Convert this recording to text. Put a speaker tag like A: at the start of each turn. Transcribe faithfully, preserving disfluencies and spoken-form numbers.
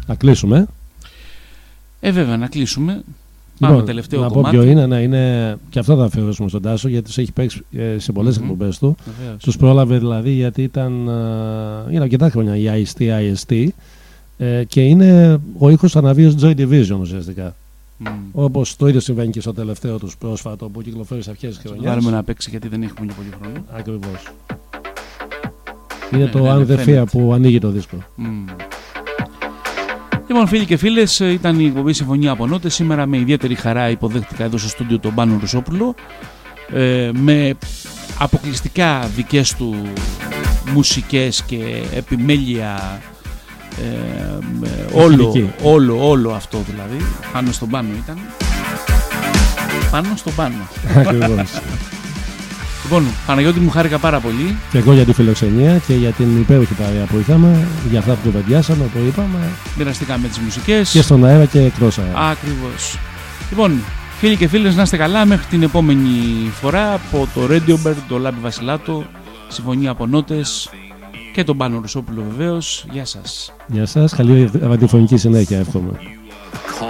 A: Να κλείσουμε.
B: Ε, βέβαια, να κλείσουμε. Πάμε
A: Λοιπόν,
B: τελευταίο
A: να
B: κομμάτι.
A: πω ποιο είναι, να είναι. Και αυτό θα αφιερώσουμε στον Τάσο, γιατί τους έχει παίξει ε, σε πολλές
B: Mm-hmm.
A: εκπομπές του.
B: Βεβαίως.
A: Τους πρόλαβε δηλαδή, γιατί ήταν. Ε, είναι αρκετά χρόνια η άι ες τι άι ες τι. Ε, και είναι ο ήχος αναβίωσης Joy Division ουσιαστικά.
B: Mm.
A: Όπως το ίδιο συμβαίνει και στο τελευταίο τους πρόσφατο που κυκλοφόρησε αρχές της
B: Θα το
A: χρονιάς.
B: βάλουμε να παίξει, γιατί δεν έχουμε και πολύ χρόνο.
A: Ακριβώς. Είναι
B: Ναι,
A: το
B: ναι,
A: Αν
B: ναι,
A: The Fear
B: φαίνεται.
A: που ανοίγει το δίσκο.
B: Mm. Λοιπόν, φίλοι και φίλες, ήταν η εκπομπή Συμφωνία από Νότες. Σήμερα με ιδιαίτερη χαρά υποδέχτηκα εδώ στο στούντιο τον Πάνο Ρουσόπουλο, ε, με αποκλειστικά δικές του μουσικές και επιμέλεια, ε, με όλο,
A: Εθνική.
B: όλο, όλο αυτό δηλαδή. Πάνω στον Πάνο ήταν. Πάνω στον Πάνο.
A: Ακριβώς.
B: Λοιπόν, Παναγιώτη, μου χάρηκα πάρα πολύ.
A: Και εγώ για τη φιλοξενία και για την υπέροχη παρέα που είχαμε, για αυτά που κουβεντιάσαμε, που είπαμε.
B: Μοιραστήκαμε τις μουσικές.
A: Και στον αέρα και εκτός αέρα.
B: Ακριβώς. Λοιπόν, φίλοι και φίλες, να είστε καλά μέχρι την επόμενη φορά από το Radio Bird, το Λάμπη Βασιλάτο, Συμφωνία από Νότες και τον Πάνο Ρουσόπουλο βεβαίως. Γεια σας.
A: Γεια σας, καλή ραδιοφωνική συνέχεια εύχομαι.